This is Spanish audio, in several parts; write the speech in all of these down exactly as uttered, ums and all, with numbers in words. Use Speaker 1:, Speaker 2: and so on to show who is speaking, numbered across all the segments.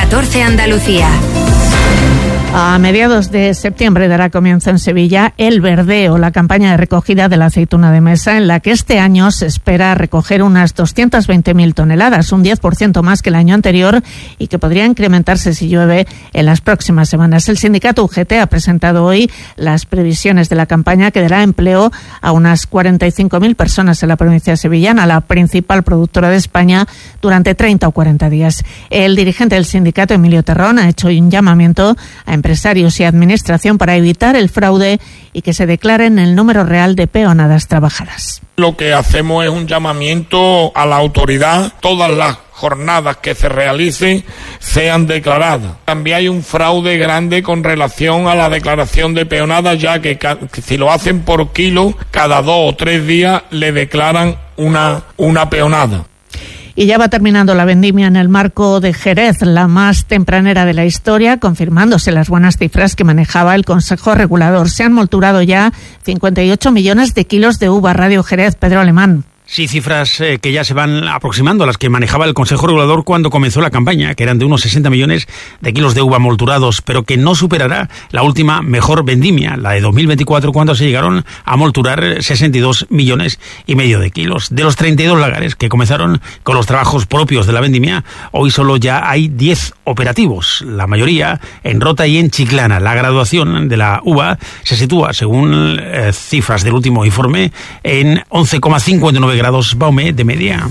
Speaker 1: catorce Andalucía.
Speaker 2: A mediados de septiembre dará comienzo en Sevilla el verdeo, la campaña de recogida de la aceituna de mesa, en la que este año se espera recoger unas doscientas veinte mil toneladas, un diez por ciento más que el año anterior, y que podría incrementarse si llueve en las próximas semanas. El sindicato U G T ha presentado hoy las previsiones de la campaña que dará empleo a unas cuarenta y cinco mil personas en la provincia sevillana, la principal productora de España, durante treinta o cuarenta días. El dirigente del sindicato, Emilio Terrón, ha hecho un llamamiento a empresarios y administración para evitar el fraude y que se declaren el número real de peonadas trabajadas.
Speaker 3: Lo que hacemos es un llamamiento a la autoridad. Todas las jornadas que se realicen sean declaradas. También hay un fraude grande con relación a la declaración de peonadas, ya que, ca- que si lo hacen por kilo, cada dos o tres días le declaran una, una peonada.
Speaker 2: Y ya va terminando la vendimia en el marco de Jerez, la más tempranera de la historia, confirmándose las buenas cifras que manejaba el Consejo Regulador. Se han molturado ya cincuenta y ocho millones de kilos de uva. Radio Jerez, Pedro Alemán.
Speaker 4: Sí, cifras eh, que ya se van aproximando a las que manejaba el Consejo Regulador cuando comenzó la campaña, que eran de unos sesenta millones de kilos de uva molturados, pero que no superará la última mejor vendimia, la de dos mil veinticuatro, cuando se llegaron a molturar sesenta y dos millones y medio de kilos. De los treinta y dos lagares que comenzaron con los trabajos propios de la vendimia, hoy solo ya hay diez operativos, la mayoría en Rota y en Chiclana. La graduación de la uva se sitúa, según eh, cifras del último informe, en once coma cincuenta y nueve grados Baume de media.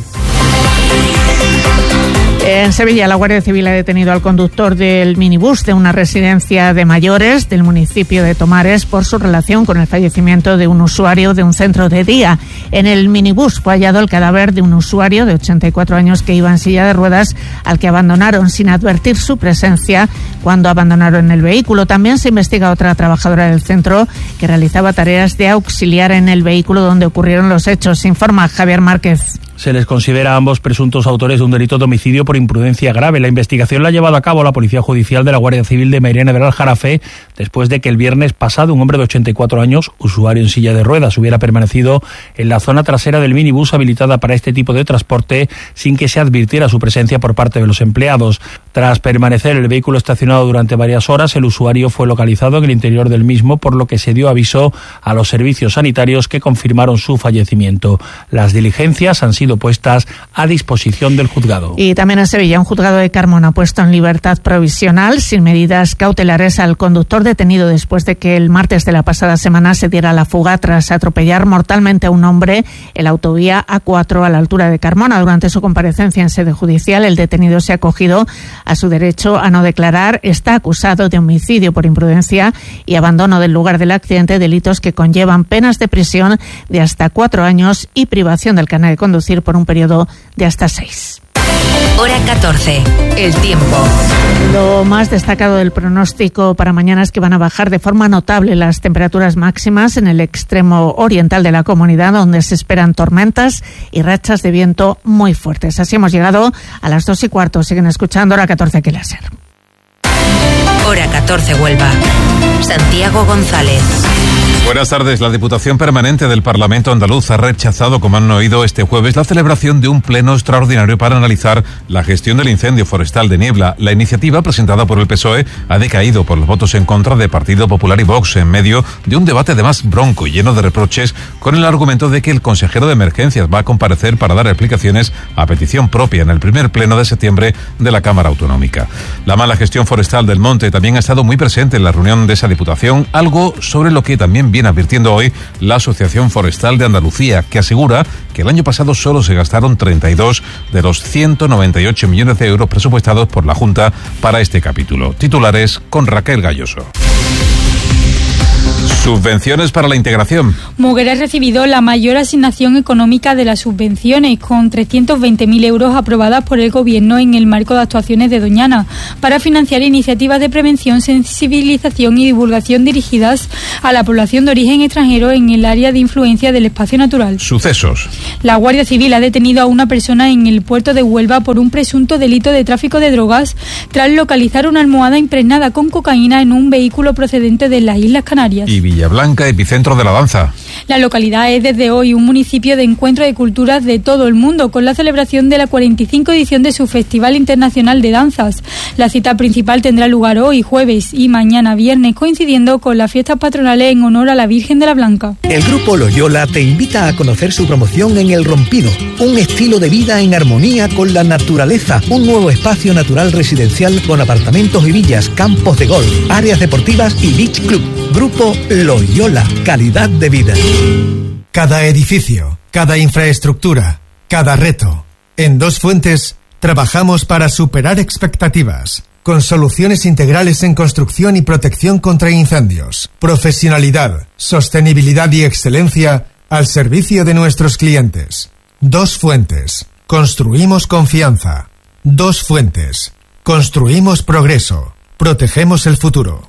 Speaker 2: En Sevilla, la Guardia Civil ha detenido al conductor del minibús de una residencia de mayores del municipio de Tomares por su relación con el fallecimiento de un usuario de un centro de día. En el minibús fue hallado el cadáver de un usuario de ochenta y cuatro años que iba en silla de ruedas, al que abandonaron sin advertir su presencia cuando abandonaron el vehículo. También se investiga a otra trabajadora del centro que realizaba tareas de auxiliar en el vehículo donde ocurrieron los hechos. Informa Javier Márquez.
Speaker 5: Se les considera a ambos presuntos autores de un delito de homicidio por imprudencia grave. La investigación la ha llevado a cabo la Policía Judicial de la Guardia Civil de Mairena del Aljarafe, después de que el viernes pasado un hombre de ochenta y cuatro años, usuario en silla de ruedas, hubiera permanecido en la zona trasera del minibús habilitada para este tipo de transporte sin que se advirtiera su presencia por parte de los empleados. Tras permanecer el vehículo estacionado durante varias horas, el usuario fue localizado en el interior del mismo, por lo que se dio aviso a los servicios sanitarios, que confirmaron su fallecimiento. Las diligencias han sido puestas a disposición del juzgado.
Speaker 2: Y también en Sevilla, un juzgado de Carmona ha puesto en libertad provisional, sin medidas cautelares, al conductor detenido después de que el martes de la pasada semana se diera la fuga tras atropellar mortalmente a un hombre en la autovía A cuatro a la altura de Carmona. Durante su comparecencia en sede judicial, el detenido se ha acogido a su derecho a no declarar. Está acusado de homicidio por imprudencia y abandono del lugar del accidente, delitos que conllevan penas de prisión de hasta cuatro años y privación del carnet de conducir por un periodo de hasta seis.
Speaker 1: Hora catorce, el tiempo.
Speaker 2: Lo más destacado del pronóstico para mañana es que van a bajar de forma notable las temperaturas máximas en el extremo oriental de la comunidad, donde se esperan tormentas y rachas de viento muy fuertes. Así hemos llegado a las dos y cuarto. Siguen escuchando Hora catorce, aquí láser.
Speaker 1: Hora catorce, Huelva. Santiago González.
Speaker 6: Buenas tardes. La Diputación Permanente del Parlamento Andaluz ha rechazado, como han oído este jueves, la celebración de un pleno extraordinario para analizar la gestión del incendio forestal de Niebla. La iniciativa, presentada por el P S O E, ha decaído por los votos en contra de Partido Popular y Vox, en medio de un debate además bronco y lleno de reproches, con el argumento de que el consejero de Emergencias va a comparecer para dar explicaciones a petición propia en el primer pleno de septiembre de la Cámara Autonómica. La mala gestión forestal del monte también ha estado muy presente en la reunión de esa Diputación, algo sobre lo que también viene advirtiendo hoy la Asociación Forestal de Andalucía, que asegura que el año pasado solo se gastaron treinta y dos de los ciento noventa y ocho millones de euros presupuestados por la Junta para este capítulo. Titulares con Raquel Galloso. Subvenciones para la integración.
Speaker 7: Muguera ha recibido la mayor asignación económica de las subvenciones, con trescientos veinte mil euros aprobadas por el Gobierno en el marco de actuaciones de Doñana, para financiar iniciativas de prevención, sensibilización y divulgación dirigidas a la población de origen extranjero en el área de influencia del espacio natural.
Speaker 6: Sucesos.
Speaker 7: La Guardia Civil ha detenido a una persona en el puerto de Huelva por un presunto delito de tráfico de drogas, tras localizar una almohada impregnada con cocaína en un vehículo procedente de las Islas Canarias.
Speaker 6: Y Villablanca, epicentro de la danza.
Speaker 7: La localidad es desde hoy un municipio de encuentro de culturas de todo el mundo, con la celebración de la cuarenta y cinco edición de su Festival Internacional de Danzas. La cita principal tendrá lugar hoy, jueves, y mañana, viernes, coincidiendo con las fiestas patronales en honor a la Virgen de la Blanca.
Speaker 8: El Grupo Loyola te invita a conocer su promoción en El Rompido, un estilo de vida en armonía con la naturaleza, un nuevo espacio natural residencial con apartamentos y villas, campos de golf, áreas deportivas y beach club. Grupo Loyola, calidad de vida.
Speaker 9: Cada edificio, cada infraestructura, cada reto. En Dos Fuentes trabajamos para superar expectativas, con soluciones integrales en construcción y protección contra incendios, profesionalidad, sostenibilidad y excelencia al servicio de nuestros clientes. Dos Fuentes. Construimos confianza. Dos Fuentes. Construimos progreso. Protegemos el futuro.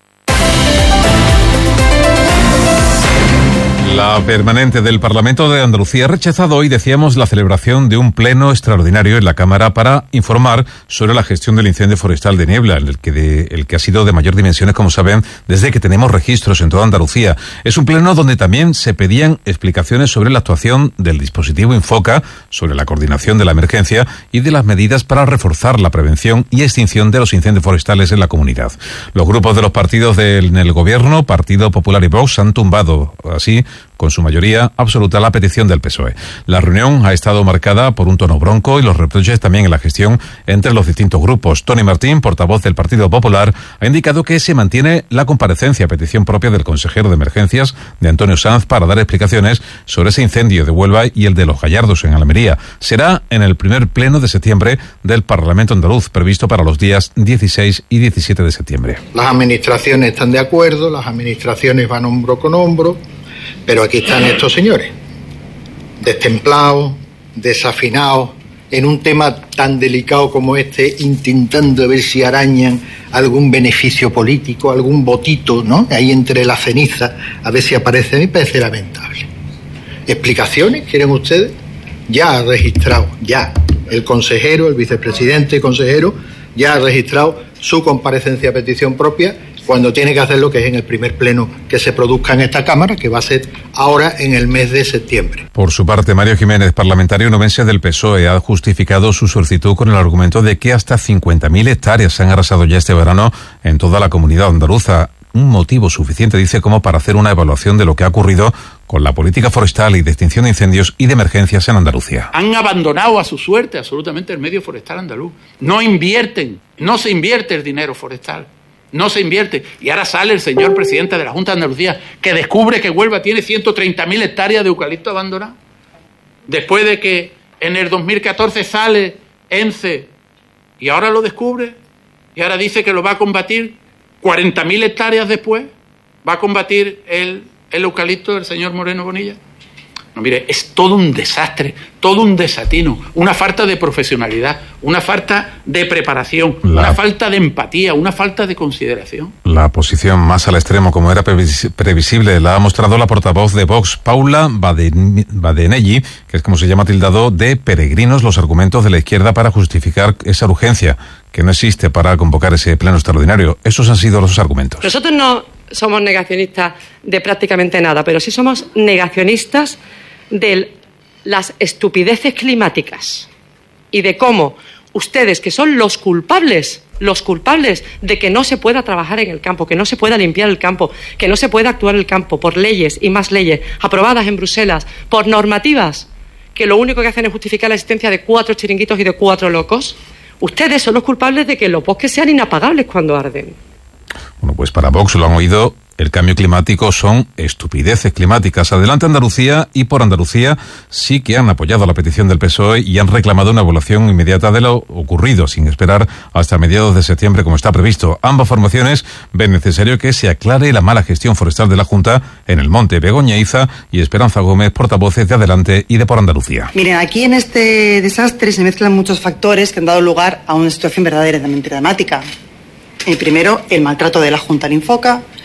Speaker 6: La permanente del Parlamento de Andalucía ha rechazado hoy, decíamos, la celebración de un pleno extraordinario en la Cámara para informar sobre la gestión del incendio forestal de Niebla, el que, de, el que ha sido de mayor dimensiones, como saben, desde que tenemos registros en toda Andalucía. Es un pleno donde también se pedían explicaciones sobre la actuación del dispositivo Infoca, sobre la coordinación de la emergencia y de las medidas para reforzar la prevención y extinción de los incendios forestales en la comunidad. Los grupos de los partidos del, en el gobierno, Partido Popular y Vox, han tumbado así con su mayoría absoluta la petición del P S O E. La reunión ha estado marcada por un tono bronco y los reproches también en la gestión entre los distintos grupos. Tony Martín, portavoz del Partido Popular, ha indicado que se mantiene la comparecencia a petición propia del consejero de emergencias, de Antonio Sanz, para dar explicaciones sobre ese incendio de Huelva y el de Los Gallardos en Almería. Será en el primer pleno de septiembre del Parlamento andaluz, previsto para los días dieciséis y diecisiete de septiembre.
Speaker 10: Las administraciones están de acuerdo, las administraciones van hombro con hombro, pero aquí están estos señores, destemplados, desafinados, en un tema tan delicado como este, intentando ver si arañan algún beneficio político, algún votito, ¿no?, ahí entre la ceniza, a ver si aparece. A mí me parece lamentable. ¿Explicaciones quieren ustedes? Ya ha registrado, ya, el consejero, el vicepresidente consejero, ya ha registrado su comparecencia a petición propia, cuando tiene que hacerlo, que es en el primer pleno que se produzca en esta Cámara, que va a ser ahora en el mes de septiembre.
Speaker 6: Por su parte, Mario Jiménez, parlamentario onubense del P S O E, ha justificado su solicitud con el argumento de que hasta cincuenta mil hectáreas se han arrasado ya este verano en toda la comunidad andaluza. Un motivo suficiente, dice, como para hacer una evaluación de lo que ha ocurrido con la política forestal y de extinción de incendios y de emergencias en Andalucía.
Speaker 11: Han abandonado a su suerte absolutamente el medio forestal andaluz. No invierten, no se invierte el dinero forestal. No se invierte. Y ahora sale el señor presidente de la Junta de Andalucía que descubre que Huelva tiene ciento treinta mil hectáreas de eucalipto abandonado. Después de que en el dos mil catorce sale ENCE y ahora lo descubre y ahora dice que lo va a combatir cuarenta mil hectáreas después. ¿Va a combatir el, el eucalipto del señor Moreno Bonilla? No, mire, es todo un desastre, todo un desatino, una falta de profesionalidad, una falta de preparación, la, una falta de empatía, una falta de consideración.
Speaker 6: La posición más al extremo, como era previsible, la ha mostrado la portavoz de Vox, Paula Baden, Badenelli, que es como se llama tildado de peregrinos los argumentos de la izquierda para justificar esa urgencia que no existe para convocar ese pleno extraordinario. Esos han sido los argumentos.
Speaker 12: Nosotros no somos negacionistas de prácticamente nada, pero sí somos negacionistas de las estupideces climáticas y de cómo ustedes, que son los culpables, los culpables de que no se pueda trabajar en el campo, que no se pueda limpiar el campo, que no se pueda actuar el campo por leyes y más leyes aprobadas en Bruselas, por normativas que lo único que hacen es justificar la existencia de cuatro chiringuitos y de cuatro locos, ustedes son los culpables de que los bosques sean inapagables cuando arden.
Speaker 6: Bueno, pues para Vox, lo han oído, el cambio climático son estupideces climáticas. Adelante Andalucía y Por Andalucía sí que han apoyado la petición del P S O E y han reclamado una evaluación inmediata de lo ocurrido, sin esperar hasta mediados de septiembre como está previsto. Ambas formaciones ven necesario que se aclare la mala gestión forestal de la Junta en el monte. Begoña Iza y Esperanza Gómez, portavoces de Adelante y de Por Andalucía.
Speaker 13: Miren, aquí en este desastre se mezclan muchos factores que han dado lugar a una situación verdaderamente dramática. El primero, el maltrato de la Junta al Infoca.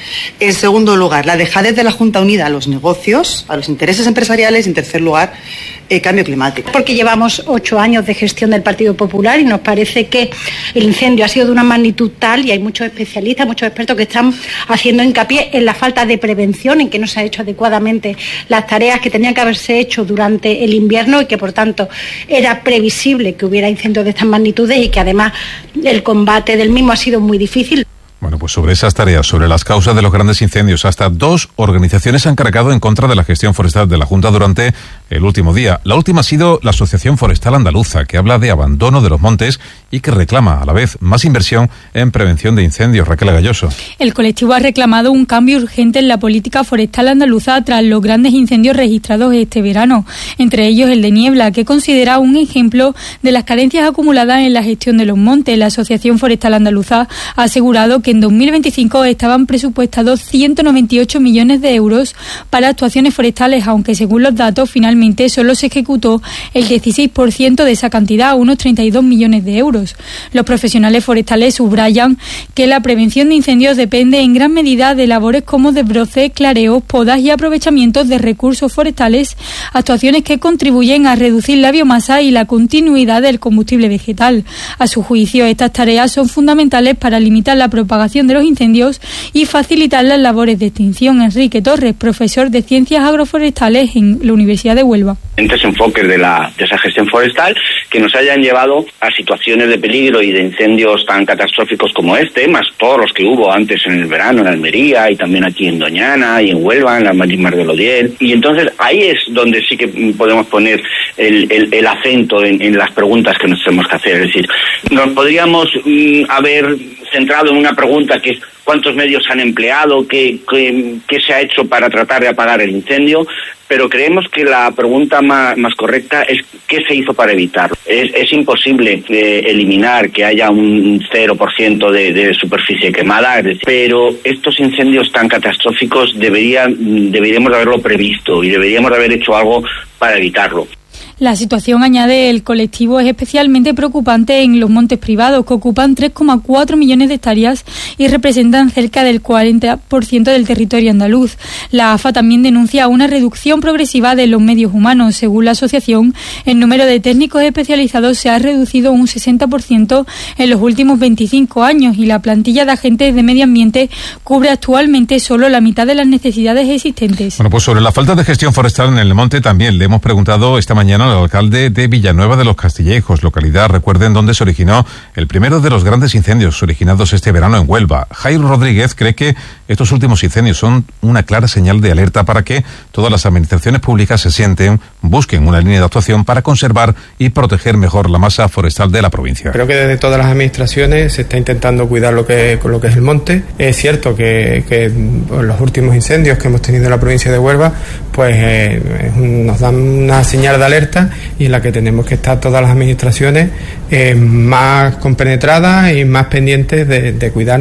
Speaker 13: En segundo lugar, la dejadez de la Junta unida a los negocios, a los intereses empresariales. En tercer lugar, el cambio climático.
Speaker 14: Porque llevamos ocho años de gestión del Partido Popular y nos parece que el incendio ha sido de una magnitud tal, y hay muchos especialistas, muchos expertos que están haciendo hincapié en la falta de prevención, en que no se ha hecho adecuadamente las tareas que tenían que haberse hecho durante el invierno y que, por tanto, era previsible que hubiera incendios de estas magnitudes y que, además, el combate del mismo ha sido muy difícil.
Speaker 6: Bueno, pues sobre esas tareas, sobre las causas de los grandes incendios, hasta dos organizaciones han cargado en contra de la gestión forestal de la Junta durante el último día. La última ha sido la Asociación Forestal Andaluza, que habla de abandono de los montes y que reclama a la vez más inversión en prevención de incendios. Raquel Galloso.
Speaker 7: El colectivo ha reclamado un cambio urgente en la política forestal andaluza tras los grandes incendios registrados este verano, entre ellos el de Niebla, que considera un ejemplo de las carencias acumuladas en la gestión de los montes. La Asociación Forestal Andaluza ha asegurado que en dos mil veinticinco estaban presupuestados ciento noventa y ocho millones de euros para actuaciones forestales, aunque según los datos finalmente solo se ejecutó el dieciséis por ciento de esa cantidad, unos treinta y dos millones de euros. Los profesionales forestales subrayan que la prevención de incendios depende en gran medida de labores como desbroces, clareos, podas y aprovechamientos de recursos forestales, actuaciones que contribuyen a reducir la biomasa y la continuidad del combustible vegetal. A su juicio, estas tareas son fundamentales para limitar la propagación de los incendios y facilitar las labores de extinción. Enrique Torres, profesor de Ciencias Agroforestales en la Universidad de Huelva.
Speaker 15: Diferentes enfoques de, la, de esa gestión forestal que nos hayan llevado a situaciones de peligro y de incendios tan catastróficos como este, más todos los que hubo antes en el verano en Almería y también aquí en Doñana y en Huelva, en las Mar del Odiel. Y entonces ahí es donde sí que podemos poner el, el, el acento en, en las preguntas que nos tenemos que hacer. Es decir, nos podríamos mm, haber centrado en una pregunta que es cuántos medios se han empleado, qué, qué, qué se ha hecho para tratar de apagar el incendio, pero creemos que la pregunta más, más correcta es qué se hizo para evitarlo. Es, es imposible eh, eliminar que haya un cero por ciento de, de superficie quemada, pero estos incendios tan catastróficos deberían, deberíamos haberlo previsto y deberíamos haber hecho algo para evitarlo.
Speaker 7: La situación, añade el colectivo, es especialmente preocupante en los montes privados, que ocupan tres coma cuatro millones de hectáreas y representan cerca del cuarenta por ciento del territorio andaluz. La A F A también denuncia una reducción progresiva de los medios humanos. Según la asociación, el número de técnicos especializados se ha reducido un sesenta por ciento en los últimos veinticinco años y la plantilla de agentes de medio ambiente cubre actualmente solo la mitad de las necesidades existentes.
Speaker 6: Bueno, pues sobre la falta de gestión forestal en el monte también le hemos preguntado esta mañana al alcalde de Villanueva de los Castillejos, localidad, recuerden, donde se originó el primero de los grandes incendios originados este verano en Huelva. Jairo Rodríguez cree que estos últimos incendios son una clara señal de alerta para que todas las administraciones públicas se sienten, busquen una línea de actuación para conservar y proteger mejor la masa forestal de la provincia.
Speaker 16: Creo que desde todas las administraciones se está intentando cuidar lo que, lo que es el monte. Es cierto que, que los últimos incendios que hemos tenido en la provincia de Huelva pues eh, nos dan una señal de alerta y en la que tenemos que estar todas las administraciones eh, más compenetradas y más pendientes de, de cuidar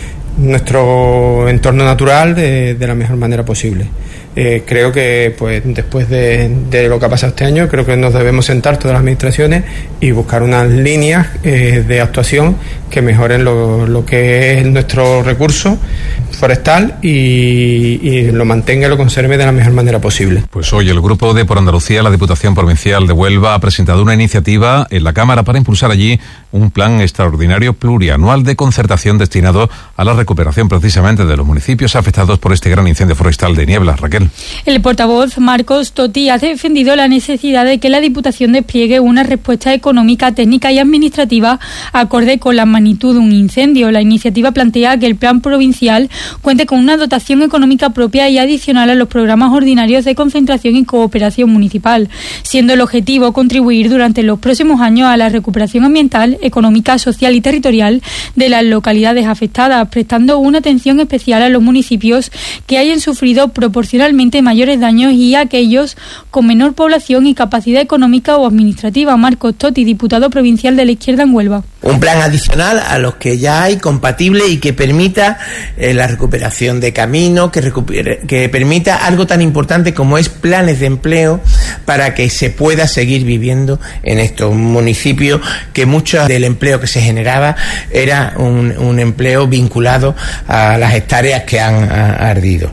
Speaker 16: nuestro entorno natural de, de la mejor manera posible. Eh, creo que pues después de, de lo que ha pasado este año, creo que nos debemos sentar todas las administraciones y buscar unas líneas eh, de actuación que mejoren lo, lo que es nuestro recurso forestal y, y lo mantenga y lo conserve de la mejor manera posible.
Speaker 6: Pues hoy el Grupo de Por Andalucía, la Diputación Provincial de Huelva, ha presentado una iniciativa en la Cámara para impulsar allí un plan extraordinario plurianual de concertación destinado a la recuperación precisamente de los municipios afectados por este gran incendio forestal de Niebla. Raquel.
Speaker 7: El portavoz Marcos Toti ha defendido la necesidad de que la Diputación despliegue una respuesta económica, técnica y administrativa acorde con la magnitud de un incendio. La iniciativa plantea que el plan provincial cuente con una dotación económica propia y adicional a los programas ordinarios de concentración y cooperación municipal, siendo el objetivo contribuir durante los próximos años a la recuperación ambiental, económica, social y territorial de las localidades afectadas, prestando una atención especial a los municipios que hayan sufrido proporcionalmente potencialmente mayores daños y a aquellos con menor población y capacidad económica o administrativa. Marcos Toti, diputado provincial de la Izquierda en Huelva.
Speaker 17: Un plan adicional a los que ya hay, compatible y que permita eh, la recuperación de camino, que, recupere, que permita algo tan importante como es planes de empleo para que se pueda seguir viviendo en estos municipios, que mucho del empleo que se generaba era un, un empleo vinculado a las hectáreas que han a, ardido.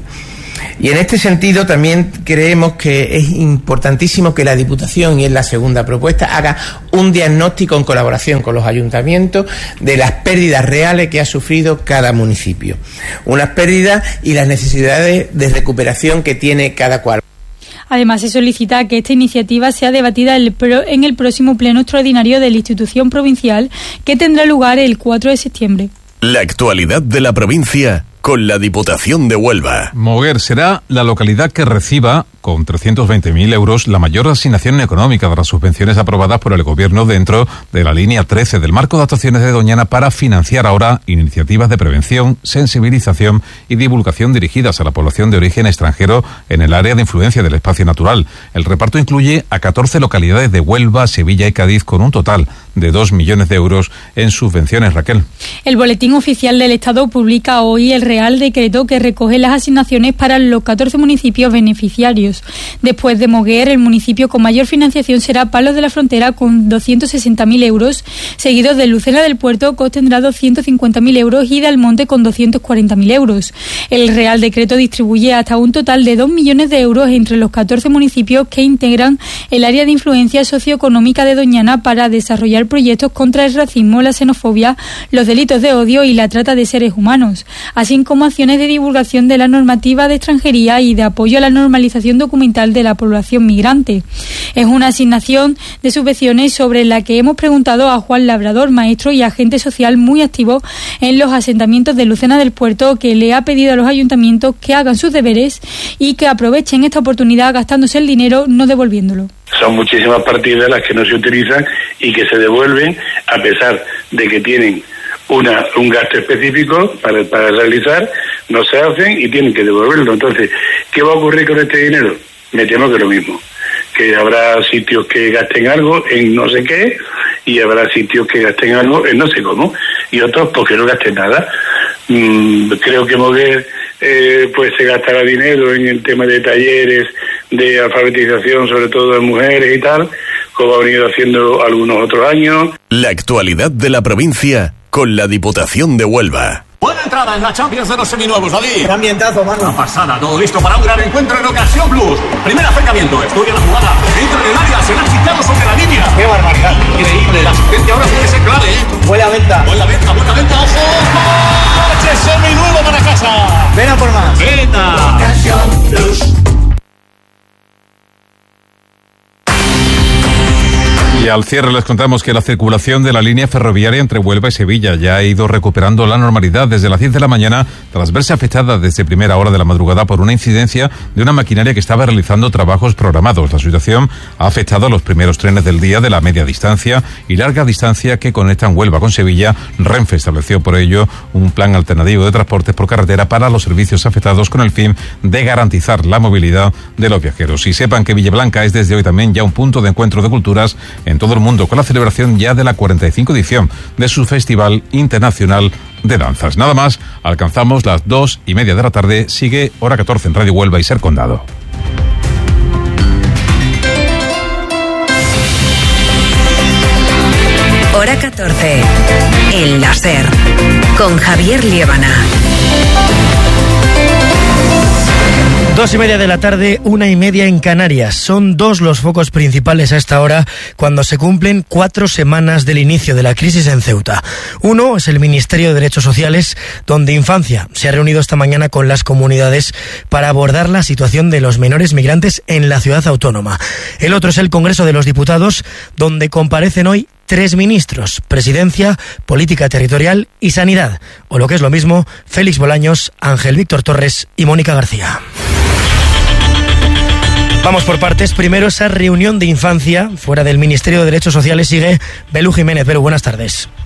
Speaker 17: Y en este sentido también creemos que es importantísimo que la Diputación, y es la segunda propuesta, haga un diagnóstico en colaboración con los ayuntamientos de las pérdidas reales que ha sufrido cada municipio. Unas pérdidas y las necesidades de recuperación que tiene cada cual.
Speaker 7: Además, se solicita que esta iniciativa sea debatida en el próximo pleno extraordinario de la institución provincial, que tendrá lugar el cuatro de septiembre.
Speaker 18: La actualidad de la provincia con la Diputación de Huelva.
Speaker 6: Moguer será la localidad que reciba, con trescientos veinte mil euros, la mayor asignación económica de las subvenciones aprobadas por el Gobierno dentro de la línea trece del marco de actuaciones de Doñana para financiar ahora iniciativas de prevención, sensibilización y divulgación dirigidas a la población de origen extranjero en el área de influencia del espacio natural. El reparto incluye a catorce localidades de Huelva, Sevilla y Cádiz, con un total de dos millones de euros en subvenciones. Raquel.
Speaker 7: El Boletín Oficial del Estado publica hoy el Real Decreto que recoge las asignaciones para los catorce municipios beneficiarios. Después de Moguer, el municipio con mayor financiación será Palos de la Frontera, con doscientos sesenta mil euros, seguidos de Lucena del Puerto, que obtendrá doscientos cincuenta mil euros, y de Almonte, con doscientos cuarenta mil euros. El Real Decreto distribuye hasta un total de dos millones de euros entre los catorce municipios que integran el área de influencia socioeconómica de Doñana para desarrollar proyectos contra el racismo, la xenofobia, los delitos de odio y la trata de seres humanos, así como acciones de divulgación de la normativa de extranjería y de apoyo a la normalización documental de la población migrante. Es una asignación de subvenciones sobre la que hemos preguntado a Juan Labrador, maestro y agente social muy activo en los asentamientos de Lucena del Puerto, que le ha pedido a los ayuntamientos que hagan sus deberes y que aprovechen esta oportunidad gastándose el dinero, no devolviéndolo.
Speaker 19: Son muchísimas partidas las que no se utilizan y que se devuelven a pesar de que tienen una un gasto específico para, para realizar, no se hacen y tienen que devolverlo. Entonces, ¿qué va a ocurrir con este dinero? Me temo que lo mismo, que habrá sitios que gasten algo en no sé qué y habrá sitios que gasten algo en no sé cómo y otros pues que no gasten nada. Mm, creo que Moguer eh, pues se gastará dinero en el tema de talleres de alfabetización, sobre todo de mujeres y tal, como ha venido haciendo algunos otros años.
Speaker 18: La actualidad de la provincia con la Diputación de Huelva.
Speaker 20: Buena entrada en la Champions de los seminuevos, David.
Speaker 21: Qué ambientazo, mano.
Speaker 20: Una pasada, todo listo para un gran encuentro en Ocasión Plus. Primer acercamiento, estudia la jugada, entra en el área, se la ha quitado sobre la línea.
Speaker 21: Qué barbaridad.
Speaker 20: Increíble, la asistencia ahora puede ser clave, ¿eh?
Speaker 21: Buena venta.
Speaker 20: Buena venta, buena venta, ojo. ¡Coche seminuevo para casa!
Speaker 21: Ven a por más.
Speaker 20: Venta.
Speaker 21: Ocasión Plus.
Speaker 6: Y al cierre les contamos que la circulación de la línea ferroviaria entre Huelva y Sevilla ya ha ido recuperando la normalidad desde las diez de la mañana, tras verse afectada desde primera hora de la madrugada por una incidencia de una maquinaria que estaba realizando trabajos programados. La situación ha afectado a los primeros trenes del día de la media distancia y larga distancia que conectan Huelva con Sevilla. Renfe estableció por ello un plan alternativo de transportes por carretera para los servicios afectados con el fin de garantizar la movilidad de los viajeros. Y sepan que Villablanca es desde hoy también ya un punto de encuentro de culturas en todo el mundo, con la celebración ya de la cuarenta y cinco edición de su Festival Internacional de Danzas. Nada más, alcanzamos las dos y media de la tarde. Sigue Hora catorce en Radio Huelva y Ser Condado.
Speaker 1: Hora catorce, El Láser, con Javier Liébana.
Speaker 22: Dos y media de la tarde, una y media en Canarias. Son dos los focos principales a esta hora cuando se cumplen cuatro semanas del inicio de la crisis en Ceuta. Uno es el Ministerio de Derechos Sociales, donde Infancia se ha reunido esta mañana con las comunidades para abordar la situación de los menores migrantes en la ciudad autónoma. El otro es el Congreso de los Diputados, donde comparecen hoy tres ministros: Presidencia, Política Territorial y Sanidad, o lo que es lo mismo, Félix Bolaños, Ángel Víctor Torres y Mónica García. Vamos por partes. Primero, esa reunión de Infancia fuera del Ministerio de Derechos Sociales sigue Belú Jiménez. Belú, buenas tardes.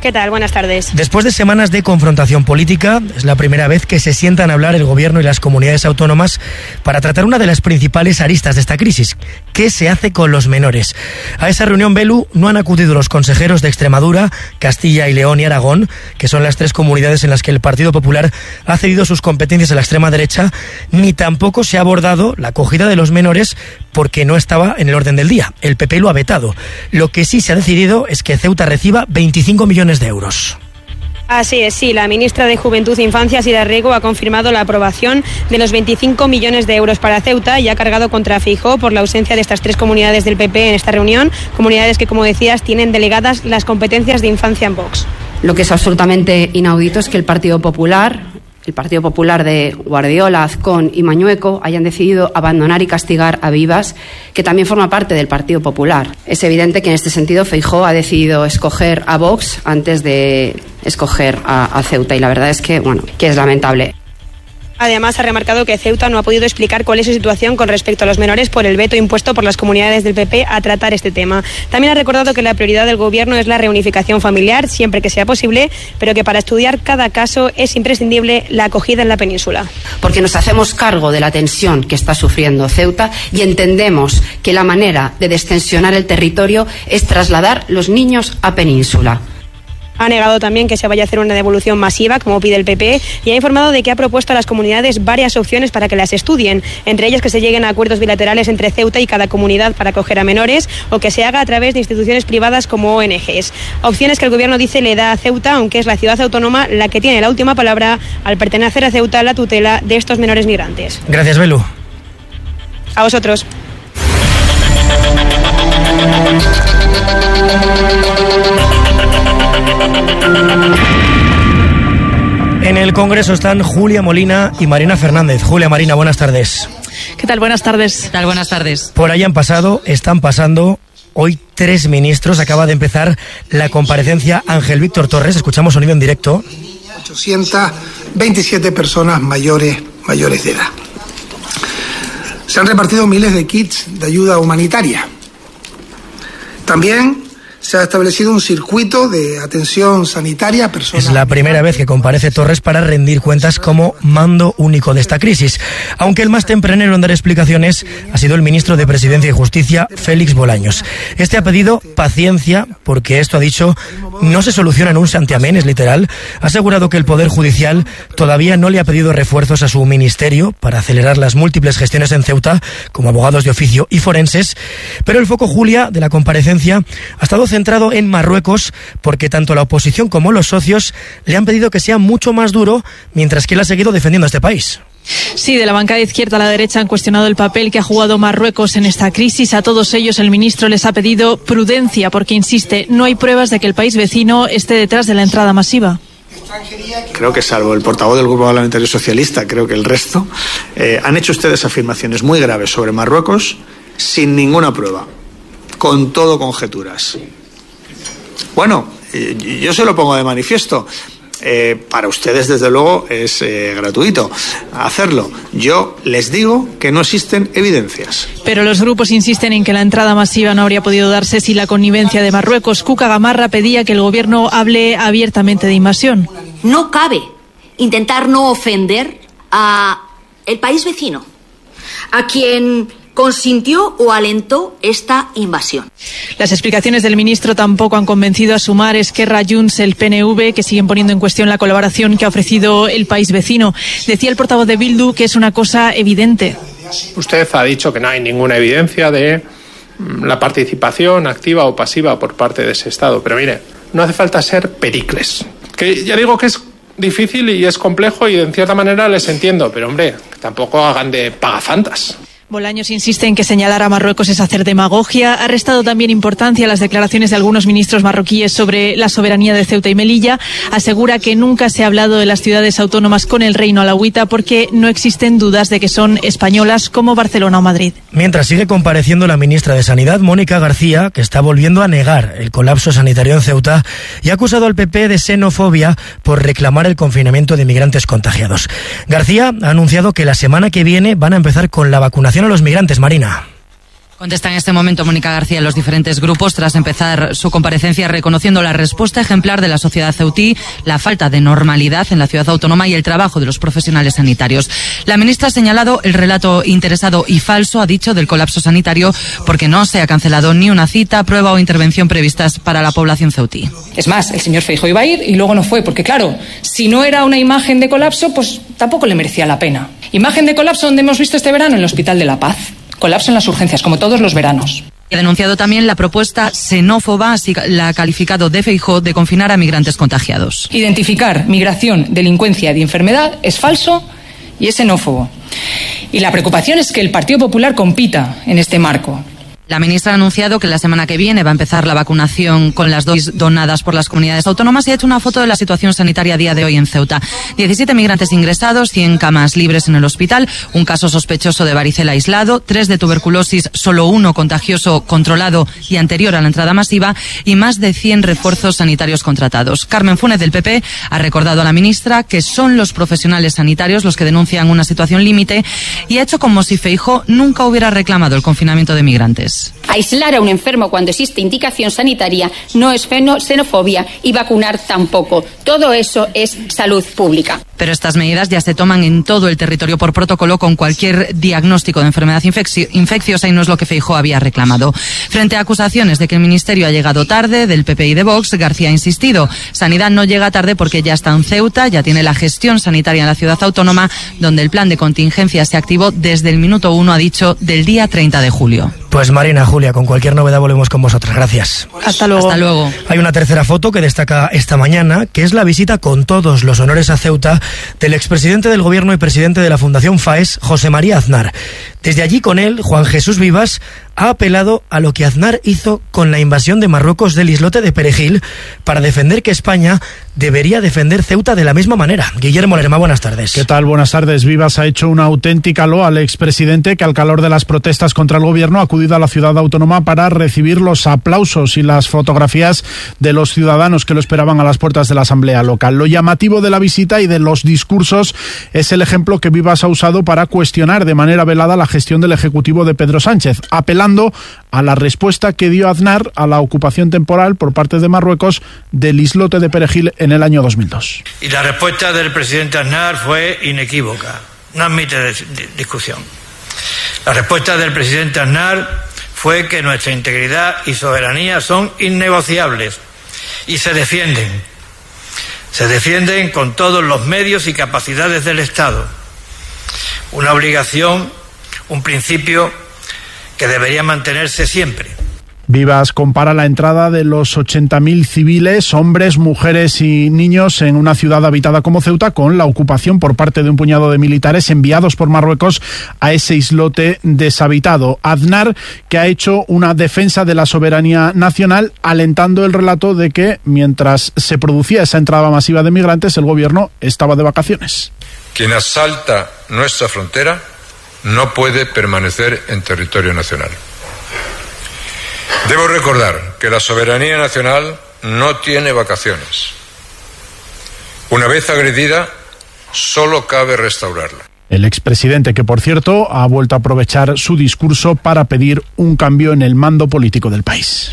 Speaker 3: ¿Qué tal? Buenas tardes.
Speaker 22: Después de semanas de confrontación política, es la primera vez que se sientan a hablar el Gobierno y las comunidades autónomas para tratar una de las principales aristas de esta crisis. ¿Qué se hace con los menores? A esa reunión, Belu, no han acudido los consejeros de Extremadura, Castilla y León y Aragón, que son las tres comunidades en las que el Partido Popular ha cedido sus competencias a la extrema derecha, ni tampoco se ha abordado la acogida de los menores porque no estaba en el orden del día. El P P lo ha vetado. Lo que sí se ha decidido es que Ceuta reciba veinticinco millones de euros.
Speaker 3: Así es, sí. La ministra de Juventud, Infancias y de Riego ha confirmado la aprobación de los veinticinco millones de euros para Ceuta y ha cargado contra Feijóo por la ausencia de estas tres comunidades del P P en esta reunión, comunidades que, como decías, tienen delegadas las competencias de infancia en Vox.
Speaker 4: Lo que es absolutamente inaudito es que el Partido Popular, el Partido Popular de Guardiola, Azcón y Mañueco hayan decidido abandonar y castigar a Vivas, que también forma parte del Partido Popular. Es evidente que en este sentido Feijóo ha decidido escoger a Vox antes de escoger a, a Ceuta y la verdad es que, bueno, que es lamentable.
Speaker 3: Además, ha remarcado que Ceuta no ha podido explicar cuál es su situación con respecto a los menores por el veto impuesto por las comunidades del P P a tratar este tema. También ha recordado que la prioridad del Gobierno es la reunificación familiar, siempre que sea posible, pero que para estudiar cada caso es imprescindible la acogida en la península.
Speaker 4: Porque nos hacemos cargo de la tensión que está sufriendo Ceuta y entendemos que la manera de destensionar el territorio es trasladar los niños a península.
Speaker 3: Ha negado también que se vaya a hacer una devolución masiva, como pide el P P, y ha informado de que ha propuesto a las comunidades varias opciones para que las estudien, entre ellas que se lleguen a acuerdos bilaterales entre Ceuta y cada comunidad para acoger a menores, o que se haga a través de instituciones privadas como O N Ges. Opciones que el Gobierno dice le da a Ceuta, aunque es la ciudad autónoma la que tiene la última palabra al pertenecer a Ceuta la tutela de estos menores migrantes.
Speaker 22: Gracias, Belu.
Speaker 3: A vosotros.
Speaker 22: En el Congreso están Julia Molina y Marina Fernández. Julia, Marina, buenas tardes.
Speaker 23: ¿Qué tal? Buenas tardes.
Speaker 24: ¿Qué tal? Buenas tardes.
Speaker 22: Por ahí han pasado, están pasando hoy tres ministros. Acaba de empezar la comparecencia Ángel Víctor Torres. Escuchamos sonido en directo.
Speaker 25: ochocientas veintisiete personas mayores, mayores de edad. Se han repartido miles de kits de ayuda humanitaria. También se ha establecido un circuito de atención sanitaria a personas.
Speaker 22: Es la primera vez que comparece Torres para rendir cuentas como mando único de esta crisis. Aunque el más tempranero en dar explicaciones ha sido el ministro de Presidencia y Justicia, Félix Bolaños. Este ha pedido paciencia porque esto, ha dicho, no se soluciona en un santiamén, es literal. Ha asegurado que el Poder Judicial todavía no le ha pedido refuerzos a su ministerio para acelerar las múltiples gestiones en Ceuta, como abogados de oficio y forenses. Pero el foco, Julia, de la comparecencia ha estado centrado en Marruecos, porque tanto la oposición como los socios le han pedido que sea mucho más duro, mientras que él ha seguido defendiendo a este país.
Speaker 23: Sí, de la bancada izquierda a la derecha han cuestionado el papel que ha jugado Marruecos en esta crisis. A todos ellos el ministro les ha pedido prudencia, porque insiste, no hay pruebas de que el país vecino esté detrás de la entrada masiva.
Speaker 26: Creo que salvo el portavoz del Grupo Parlamentario Socialista, creo que el resto, eh, han hecho ustedes afirmaciones muy graves sobre Marruecos sin ninguna prueba, con todo conjeturas. Bueno, yo se lo pongo de manifiesto. Eh, para ustedes, desde luego, es eh, gratuito hacerlo. Yo les digo que no existen evidencias.
Speaker 23: Pero los grupos insisten en que la entrada masiva no habría podido darse sin la connivencia de Marruecos. Cuca Gamarra pedía que el gobierno hable abiertamente de invasión.
Speaker 27: No cabe intentar no ofender a el país vecino, a quien consintió o alentó esta invasión.
Speaker 23: Las explicaciones del ministro tampoco han convencido a Sumar, Esquerra, Junts, el P N V, que siguen poniendo en cuestión la colaboración que ha ofrecido el país vecino. Decía el portavoz de Bildu que es una cosa evidente.
Speaker 28: Usted ha dicho que no hay ninguna evidencia de la participación activa o pasiva por parte de ese Estado, pero mire, no hace falta ser Pericles. Que ya digo que es difícil y es complejo y en cierta manera les entiendo, pero hombre, tampoco hagan de pagafantas.
Speaker 23: Bolaños insiste en que señalar a Marruecos es hacer demagogia. Ha restado también importancia a las declaraciones de algunos ministros marroquíes sobre la soberanía de Ceuta y Melilla. Asegura que nunca se ha hablado de las ciudades autónomas con el reino alauita porque no existen dudas de que son españolas como Barcelona o Madrid.
Speaker 22: Mientras sigue compareciendo la ministra de Sanidad, Mónica García, que está volviendo a negar el colapso sanitario en Ceuta y ha acusado al P P de xenofobia por reclamar el confinamiento de migrantes contagiados. García ha anunciado que la semana que viene van a empezar con la vacunación a los migrantes, Marina.
Speaker 2: Contesta en este momento Mónica García en los diferentes grupos tras empezar su comparecencia reconociendo la respuesta ejemplar de la sociedad ceutí, la falta de normalidad en la ciudad autónoma y el trabajo de los profesionales sanitarios. La ministra ha señalado el relato interesado y falso, ha dicho, del colapso sanitario porque no se ha cancelado ni una cita, prueba o intervención previstas para la población ceutí.
Speaker 5: Es más, el señor Feijóo iba a ir y luego no fue, porque claro, si no era una imagen de colapso, pues tampoco le merecía la pena. Imagen de colapso donde hemos visto este verano en el Hospital de la Paz. Colapso en las urgencias, como todos los veranos.
Speaker 2: Ha denunciado también la propuesta xenófoba, así la ha calificado de Feijóo, de confinar a migrantes contagiados.
Speaker 5: Identificar migración, delincuencia y enfermedad es falso y es xenófobo. Y la preocupación es que el Partido Popular compita en este marco.
Speaker 2: La ministra ha anunciado que la semana que viene va a empezar la vacunación con las dosis donadas por las comunidades autónomas y ha hecho una foto de la situación sanitaria a día de hoy en Ceuta. diecisiete migrantes ingresados, cien camas libres en el hospital, un caso sospechoso de varicela aislado, tres de tuberculosis, solo uno contagioso controlado y anterior a la entrada masiva y más de cien refuerzos sanitarios contratados. Carmen Funes del P P ha recordado a la ministra que son los profesionales sanitarios los que denuncian una situación límite y ha hecho como si Feijóo nunca hubiera reclamado el confinamiento de migrantes.
Speaker 8: Aislar a un enfermo cuando existe indicación sanitaria no es xenofobia y vacunar tampoco. Todo eso es salud pública.
Speaker 2: Pero estas medidas ya se toman en todo el territorio por protocolo con cualquier diagnóstico de enfermedad infecci- infecciosa y no es lo que Feijóo había reclamado. Frente a acusaciones de que el Ministerio ha llegado tarde, del P P y de Vox, García ha insistido. Sanidad no llega tarde porque ya está en Ceuta, ya tiene la gestión sanitaria en la ciudad autónoma, donde el plan de contingencia se activó desde el minuto uno, ha dicho, del día treinta de julio.
Speaker 22: Pues Marina, Julia, con cualquier novedad volvemos con vosotras. Gracias.
Speaker 5: Hasta luego.
Speaker 2: Hasta luego.
Speaker 22: Hay una tercera foto que destaca esta mañana, que es la visita con todos los honores a Ceuta del expresidente del Gobierno y presidente de la Fundación FAES, José María Aznar. Desde allí con él, Juan Jesús Vivas ha apelado a lo que Aznar hizo con la invasión de Marruecos del islote de Perejil para defender que España debería defender Ceuta de la misma manera. Guillermo Lerma, buenas tardes.
Speaker 9: ¿Qué tal? Buenas tardes. Vivas ha hecho una auténtica loa al expresidente que al calor de las protestas contra el gobierno ha acudido a la ciudad autónoma para recibir los aplausos y las fotografías de los ciudadanos que lo esperaban a las puertas de la Asamblea Local. Lo llamativo de la visita y de los discursos es el ejemplo que Vivas ha usado para cuestionar de manera velada la gestión del Ejecutivo de Pedro Sánchez, apelando a la respuesta que dio Aznar a la ocupación temporal por parte de Marruecos del islote de Perejil en el año dos mil dos.
Speaker 10: Y la respuesta del presidente Aznar fue inequívoca, no admite discusión. La respuesta del presidente Aznar fue que nuestra integridad y soberanía son innegociables y se defienden. Se defienden con todos los medios y capacidades del Estado. Una obligación, un principio que debería mantenerse siempre.
Speaker 9: Vivas compara la entrada de los ochenta mil civiles, hombres, mujeres y niños en una ciudad habitada como Ceuta con la ocupación por parte de un puñado de militares enviados por Marruecos a ese islote deshabitado. Aznar, que ha hecho una defensa de la soberanía nacional, alentando el relato de que mientras se producía esa entrada masiva de migrantes, el gobierno estaba de vacaciones.
Speaker 11: Quien asalta nuestra frontera no puede permanecer en territorio nacional. Debo recordar que la soberanía nacional no tiene vacaciones. Una vez agredida, solo cabe restaurarla.
Speaker 9: El expresidente, que por cierto ha vuelto a aprovechar su discurso para pedir un cambio en el mando político del país.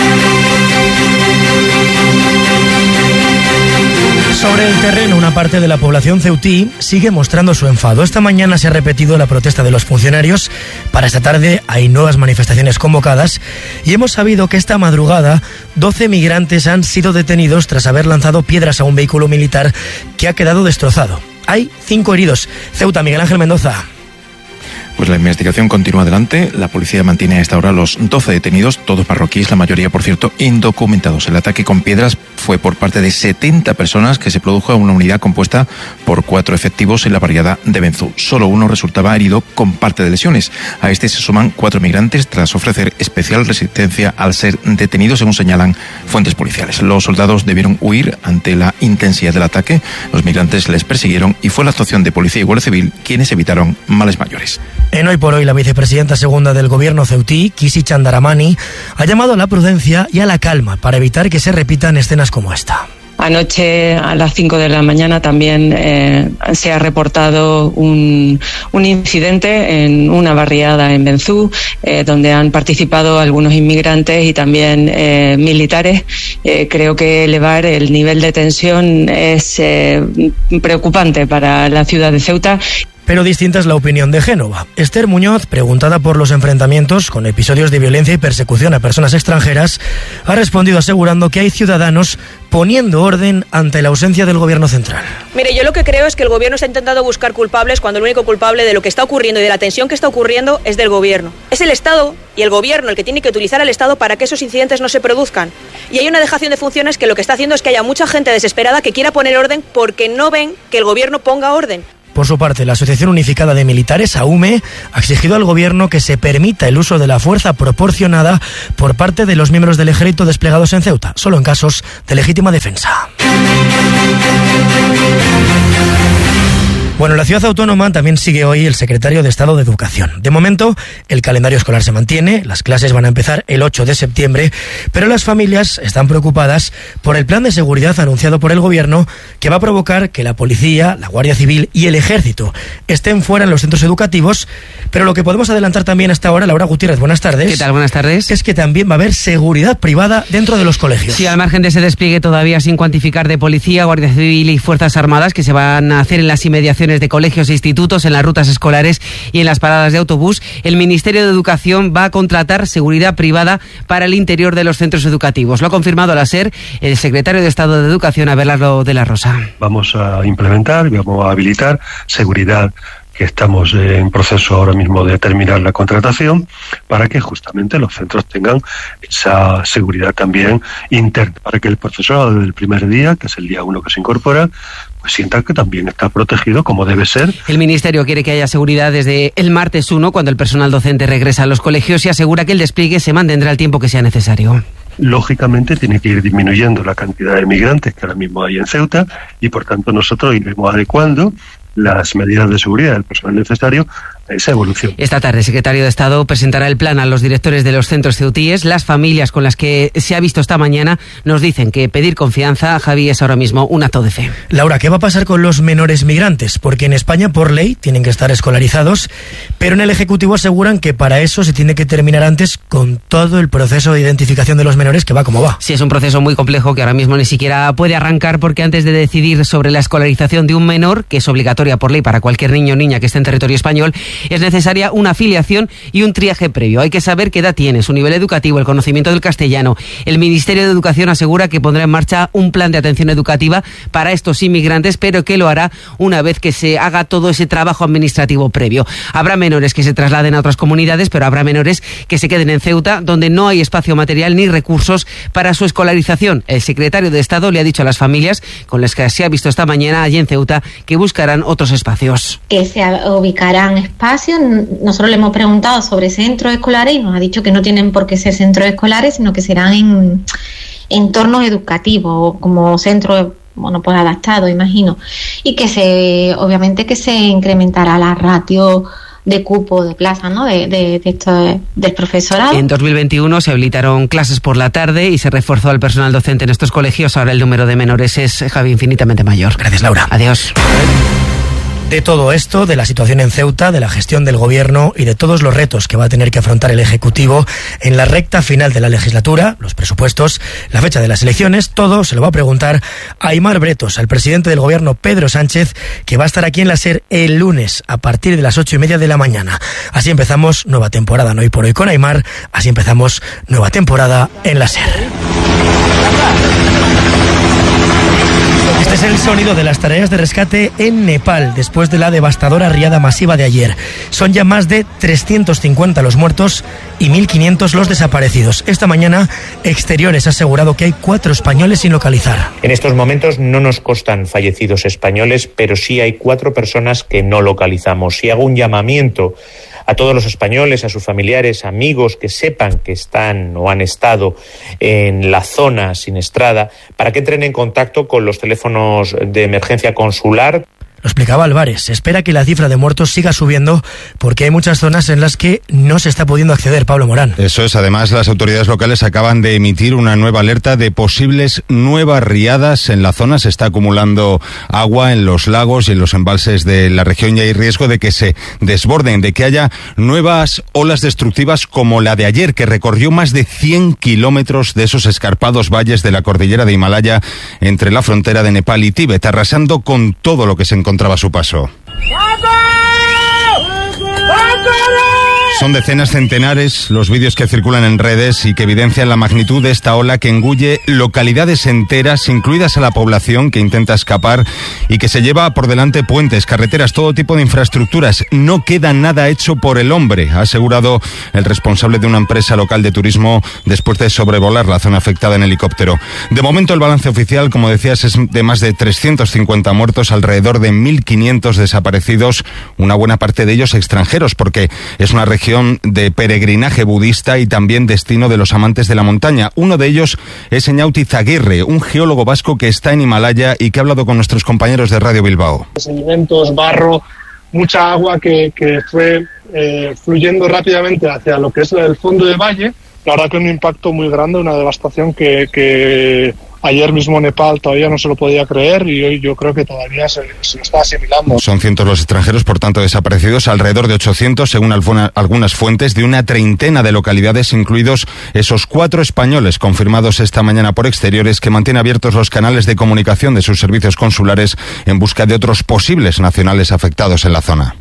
Speaker 22: Sobre el terreno, una parte de la población ceutí sigue mostrando su enfado. Esta mañana se ha repetido la protesta de los funcionarios. Para esta tarde hay nuevas manifestaciones convocadas y hemos sabido que esta madrugada doce migrantes han sido detenidos tras haber lanzado piedras a un vehículo militar que ha quedado destrozado. Hay cinco heridos. Ceuta, Miguel Ángel Mendoza.
Speaker 12: Pues la investigación continúa adelante. La policía mantiene a esta hora los doce detenidos, todos marroquíes, la mayoría, por cierto, indocumentados. El ataque con piedras fue por parte de setenta personas que se produjo a una unidad compuesta por cuatro efectivos en la barriada de Benzú. Solo uno resultaba herido con parte de lesiones. A este se suman cuatro migrantes tras ofrecer especial resistencia al ser detenidos, según señalan fuentes policiales. Los soldados debieron huir ante la intensidad del ataque. Los migrantes les persiguieron y fue la actuación de policía y guardia civil quienes evitaron males mayores.
Speaker 22: En Hoy por Hoy, la vicepresidenta segunda del gobierno ceutí, Kisi Chandaramani, ha llamado a la prudencia y a la calma para evitar que se repitan escenas como esta.
Speaker 7: Anoche a las cinco de la mañana también eh, se ha reportado un, un incidente en una barriada en Benzú, eh, donde han participado algunos inmigrantes y también eh, militares. Eh, creo que elevar el nivel de tensión es eh, preocupante para la ciudad de Ceuta.
Speaker 22: Pero distinta es la opinión de Génova. Esther Muñoz, preguntada por los enfrentamientos con episodios de violencia y persecución a personas extranjeras, ha respondido asegurando que hay ciudadanos poniendo orden ante la ausencia del gobierno central.
Speaker 13: Mire, yo lo que creo es que el gobierno está intentando buscar culpables cuando el único culpable de lo que está ocurriendo y de la tensión que está ocurriendo es del gobierno. Es el Estado y el gobierno el que tiene que utilizar al Estado para que esos incidentes no se produzcan. Y hay una dejación de funciones que lo que está haciendo es que haya mucha gente desesperada que quiera poner orden porque no ven que el gobierno ponga orden.
Speaker 22: Por su parte, la Asociación Unificada de Militares, AUME, ha exigido al gobierno que se permita el uso de la fuerza proporcionada por parte de los miembros del ejército desplegados en Ceuta, solo en casos de legítima defensa. Bueno, en la ciudad autónoma también sigue hoy el secretario de Estado de Educación. De momento, el calendario escolar se mantiene, las clases van a empezar el ocho de septiembre, pero las familias están preocupadas por el plan de seguridad anunciado por el gobierno que va a provocar que la policía, la Guardia Civil y el Ejército estén fuera en los centros educativos. Pero lo que podemos adelantar también hasta ahora, Laura Gutiérrez, buenas tardes.
Speaker 14: ¿Qué tal? Buenas tardes.
Speaker 22: Es que también va a haber seguridad privada dentro de los colegios.
Speaker 14: Sí, al margen de ese despliegue todavía sin cuantificar de policía, Guardia Civil y Fuerzas Armadas que se van a hacer en las inmediaciones de colegios e institutos, en las rutas escolares y en las paradas de autobús, el Ministerio de Educación va a contratar seguridad privada para el interior de los centros educativos. Lo ha confirmado a la SER el secretario de Estado de Educación, Abelardo de la Rosa.
Speaker 15: Vamos a implementar, vamos a habilitar seguridad, que estamos en proceso ahora mismo de terminar la contratación, para que justamente los centros tengan esa seguridad también interna, para que el profesorado desde el primer día, que es el día uno que se incorpora, pues sienta que también está protegido como debe ser.
Speaker 14: El Ministerio quiere que haya seguridad desde el martes uno, cuando el personal docente regresa a los colegios, y asegura que el despliegue se mantendrá el tiempo que sea necesario.
Speaker 15: Lógicamente tiene que ir disminuyendo la cantidad de migrantes que ahora mismo hay en Ceuta, y por tanto nosotros iremos adecuando las medidas de seguridad del personal necesario a esa evolución.
Speaker 14: Esta tarde el secretario de Estado presentará el plan a los directores de los centros ceutíes. Las familias con las que se ha visto esta mañana nos dicen que pedir confianza, Javi, es ahora mismo un acto de fe.
Speaker 22: Laura, ¿qué va a pasar con los menores migrantes? Porque en España, por ley, tienen que estar escolarizados, pero en el Ejecutivo aseguran que para eso se tiene que terminar antes con todo el proceso de identificación de los menores, que va como va.
Speaker 14: Sí, es un proceso muy complejo que ahora mismo ni siquiera puede arrancar, porque antes de decidir sobre la escolarización de un menor, que es obligatoria por ley para cualquier niño o niña que esté en territorio español, es necesaria una afiliación y un triaje previo. Hay que saber qué edad tiene, su nivel educativo, el conocimiento del castellano. El Ministerio de Educación asegura que pondrá en marcha un plan de atención educativa para estos inmigrantes, pero que lo hará una vez que se haga todo ese trabajo administrativo previo. Habrá menores que se trasladen a otras comunidades, pero habrá menores que se queden en Ceuta, donde no hay espacio material ni recursos para su escolarización. El secretario de Estado le ha dicho a las familias con las que se ha visto esta mañana allí en Ceuta que buscarán otros espacios.
Speaker 16: Que se ubicarán espacios. Nosotros le hemos preguntado sobre centros escolares y nos ha dicho que no tienen por qué ser centros escolares, sino que serán en entornos educativos, como centros, bueno, pues adaptados, imagino. Y que se, obviamente que se incrementará la ratio de cupo de plazas, ¿no? De, de, de esto, del profesorado.
Speaker 14: En dos mil veintiuno se habilitaron clases por la tarde y se reforzó al personal docente en estos colegios. Ahora el número de menores es, Javi, infinitamente mayor.
Speaker 22: Gracias, Laura.
Speaker 14: Adiós.
Speaker 22: De todo esto, de la situación en Ceuta, de la gestión del gobierno y de todos los retos que va a tener que afrontar el Ejecutivo en la recta final de la legislatura, los presupuestos, la fecha de las elecciones, todo se lo va a preguntar a Aimar Bretos, al presidente del gobierno Pedro Sánchez, que va a estar aquí en la SER el lunes a partir de las ocho y media de la mañana. Así empezamos nueva temporada, no hoy por hoy con Aimar, así empezamos nueva temporada en la SER. Este es el sonido de las tareas de rescate en Nepal después de la devastadora riada masiva de ayer. Son ya más de trescientos cincuenta los muertos y mil quinientos los desaparecidos. Esta mañana, Exteriores ha asegurado que hay cuatro españoles sin localizar.
Speaker 17: En estos momentos no nos constan fallecidos españoles, pero sí hay cuatro personas que no localizamos. Y hago un llamamiento a todos los españoles, a sus familiares, amigos que sepan que están o han estado en la zona siniestrada, para que entren en contacto con los teléfonos de emergencia consular.
Speaker 22: Lo explicaba Álvarez. Se espera que la cifra de muertos siga subiendo porque hay muchas zonas en las que no se está pudiendo acceder. Pablo Morán.
Speaker 1: Eso es. Además, las autoridades locales acaban de emitir una nueva alerta de posibles nuevas riadas en la zona. Se está acumulando agua en los lagos y en los embalses de la región y hay riesgo de que se desborden, de que haya nuevas olas destructivas como la de ayer, que recorrió más de cien kilómetros de esos escarpados valles de la cordillera de Himalaya entre la frontera de Nepal y Tíbet, arrasando con todo lo que se encontraba a su paso. Son decenas, centenares los vídeos que circulan en redes y que evidencian la magnitud de esta ola que engulle localidades enteras, incluidas a la población que intenta escapar y que se lleva por delante puentes, carreteras, todo tipo de infraestructuras. No queda nada hecho por el hombre, ha asegurado el responsable de una empresa local de turismo después de sobrevolar la zona afectada en helicóptero. De momento el balance oficial, como decías, es de más de trescientos cincuenta muertos, alrededor de mil quinientos desaparecidos, una buena parte de ellos extranjeros, porque es una región de peregrinaje budista y también destino de los amantes de la montaña. Uno de ellos es Eñauti Zaguirre, un geólogo vasco que está en Himalaya y que ha hablado con nuestros compañeros de Radio Bilbao.
Speaker 4: Sedimentos, barro, mucha agua que, que fue eh, fluyendo rápidamente hacia lo que es el fondo del valle. La verdad que un impacto muy grande, una devastación que, que ayer mismo Nepal todavía no se lo podía creer y hoy yo creo que todavía se, se lo está asimilando.
Speaker 1: Son cientos los extranjeros, por tanto, desaparecidos, alrededor de ochocientos, según algunas fuentes, de una treintena de localidades, incluidos esos cuatro españoles confirmados esta mañana por Exteriores, que mantiene abiertos los canales de comunicación de sus servicios consulares en busca de otros posibles nacionales afectados en la zona.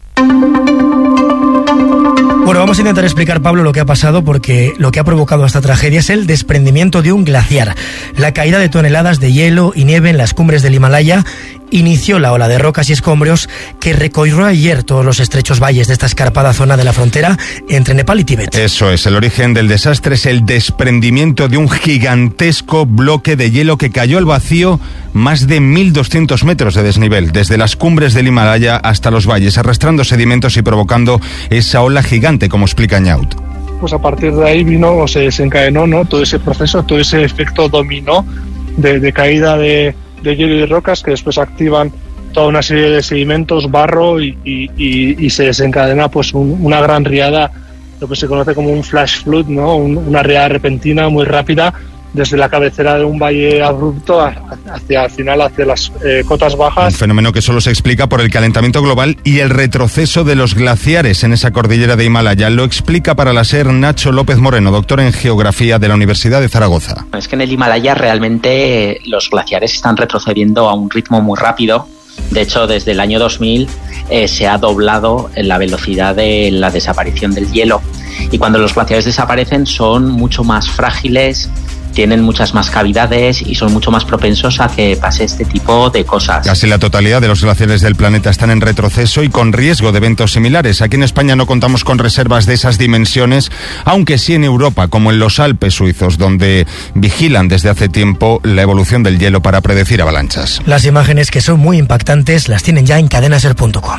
Speaker 22: Bueno, vamos a intentar explicar, Pablo, lo que ha pasado, porque lo que ha provocado esta tragedia es el desprendimiento de un glaciar. La caída de toneladas de hielo y nieve en las cumbres del Himalaya inició la ola de rocas y escombros que recorrió ayer todos los estrechos valles de esta escarpada zona de la frontera entre Nepal y Tíbet.
Speaker 1: Eso es, el origen del desastre es el desprendimiento de un gigantesco bloque de hielo que cayó al vacío más de mil doscientos metros de desnivel, desde las cumbres del Himalaya hasta los valles, arrastrando sedimentos y provocando esa ola gigante, como explica Ñaut.
Speaker 4: Pues a partir de ahí vino o se desencadenó, ¿no?, todo ese proceso, todo ese efecto dominó de, de caída de de hielo y rocas que después activan toda una serie de sedimentos, barro y, y, y, y se desencadena pues un, una gran riada, lo que se conoce como un flash flood, ¿no?, un, una riada repentina muy rápida desde la cabecera de un valle abrupto hacia al final, hacia las eh, cotas bajas.
Speaker 1: Un fenómeno que solo se explica por el calentamiento global y el retroceso de los glaciares en esa cordillera de Himalaya. Lo explica para la SER Nacho López Moreno, doctor en Geografía de la Universidad de Zaragoza.
Speaker 6: Es que en el Himalaya realmente los glaciares están retrocediendo a un ritmo muy rápido. De hecho, desde el año dos mil eh, se ha doblado la velocidad de la desaparición del hielo. Y cuando los glaciares desaparecen son mucho más frágiles, tienen muchas más cavidades y son mucho más propensos a que pase este tipo de cosas.
Speaker 1: Casi la totalidad de los glaciares del planeta están en retroceso y con riesgo de eventos similares. Aquí en España no contamos con reservas de esas dimensiones, aunque sí en Europa, como en los Alpes suizos, donde vigilan desde hace tiempo la evolución del hielo para predecir avalanchas.
Speaker 22: Las imágenes, que son muy impactantes, las tienen ya en cadena ser punto com.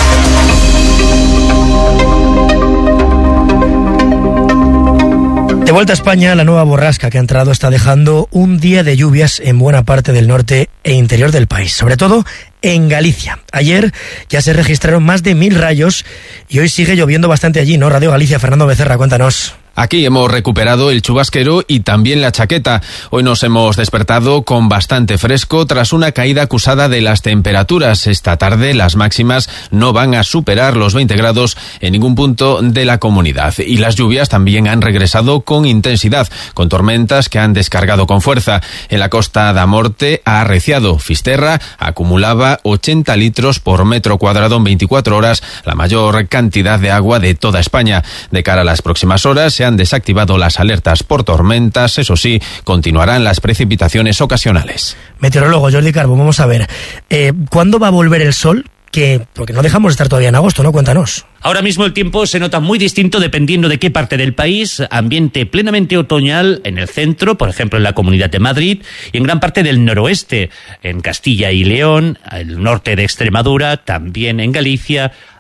Speaker 22: De vuelta a España, la nueva borrasca que ha entrado está dejando un día de lluvias en buena parte del norte e interior del país, sobre todo en Galicia. Ayer ya se registraron más de mil rayos y hoy sigue lloviendo bastante allí, ¿no? Radio Galicia, Fernando Becerra, cuéntanos.
Speaker 18: Aquí hemos recuperado el chubasquero y también la chaqueta. Hoy nos hemos despertado con bastante fresco tras una caída acusada de las temperaturas. Esta tarde las máximas no van a superar los veinte grados en ningún punto de la comunidad. Y las lluvias también han regresado con intensidad, con tormentas que han descargado con fuerza. En la costa da Morte ha arreciado. Fisterra acumulaba ochenta litros por metro cuadrado en veinticuatro horas, la mayor cantidad de agua de toda España. De cara a las próximas horas se han desactivado las alertas por tormentas, eso sí, continuarán las precipitaciones ocasionales.
Speaker 22: Meteorólogo Jordi Carbo, vamos a ver, eh, ¿cuándo va a volver el sol? Que, porque no dejamos de estar todavía en agosto, ¿no? Cuéntanos.
Speaker 19: Ahora mismo el tiempo se nota muy distinto dependiendo de qué parte del país. Ambiente plenamente otoñal en el centro, por ejemplo en la Comunidad de Madrid, y en gran parte del noroeste, en Castilla y León, el norte de Extremadura, también en Galicia,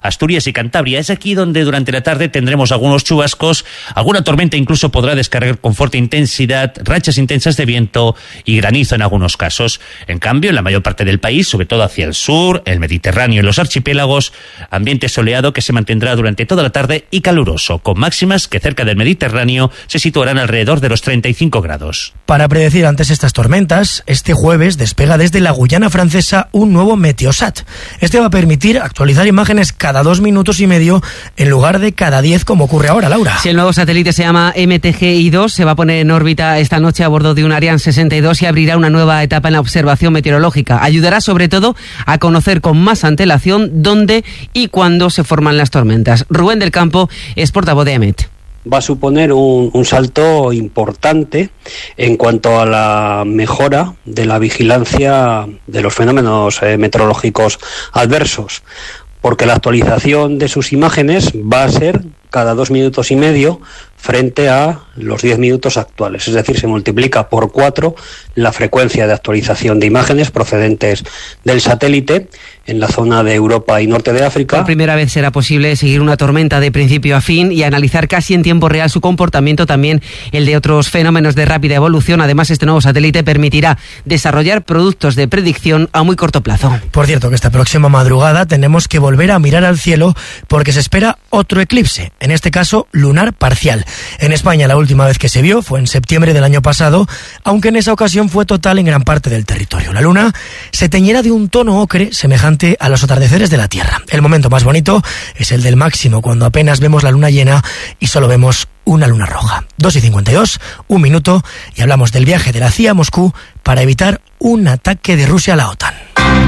Speaker 19: Asturias y Cantabria. Es aquí donde durante la tarde tendremos algunos chubascos, alguna tormenta incluso podrá descargar con fuerte intensidad, rachas intensas de viento y granizo en algunos casos. En cambio, en la mayor parte del país, sobre todo hacia el sur, el Mediterráneo y los archipiélagos, ambiente soleado que se mantendrá durante toda la tarde y caluroso, con máximas que cerca del Mediterráneo se situarán alrededor de los treinta y cinco grados.
Speaker 22: Para predecir antes estas tormentas, este jueves despega desde la Guyana francesa un nuevo Meteosat. Este va a permitir actualizar imágenes cada dos minutos y medio en lugar de cada diez como ocurre ahora, Laura.
Speaker 14: Si el nuevo satélite se llama M T G I dos, se va a poner en órbita esta noche a bordo de un Ariane sesenta y dos y abrirá una nueva etapa en la observación meteorológica. Ayudará sobre todo a conocer con más antelación dónde y cuándo se forman las tormentas. Rubén del Campo es portavoz de E M E T.
Speaker 3: Va a suponer un, un salto importante en cuanto a la mejora de la vigilancia de los fenómenos eh, meteorológicos adversos, porque la actualización de sus imágenes va a ser cada dos minutos y medio frente a los diez minutos actuales. Es decir, se multiplica por cuatro la frecuencia de actualización de imágenes procedentes del satélite en la zona de Europa y norte de África.
Speaker 14: Por primera vez será posible seguir una tormenta de principio a fin y analizar casi en tiempo real su comportamiento, también el de otros fenómenos de rápida evolución. Además, este nuevo satélite permitirá desarrollar productos de predicción a muy corto plazo.
Speaker 22: Por cierto, que esta próxima madrugada tenemos que volver a mirar al cielo porque se espera otro eclipse, en este caso lunar parcial. En España la última vez que se vio fue en septiembre del año pasado, aunque en esa ocasión fue total en gran parte del territorio. La luna se teñirá de un tono ocre semejante a los atardeceres de la Tierra. El momento más bonito es el del máximo, cuando apenas vemos la luna llena y solo vemos una luna roja. dos y cincuenta y dos, un minuto, y hablamos del viaje de la C I A a Moscú para evitar un ataque de Rusia a la OTAN.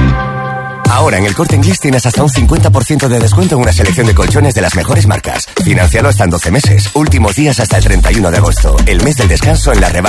Speaker 20: Ahora en el Corte Inglés tienes hasta un cincuenta por ciento de descuento en una selección de colchones de las mejores marcas. Financialo hasta en doce meses. Últimos días hasta el treinta y uno de agosto. El mes del descanso en la rebaja.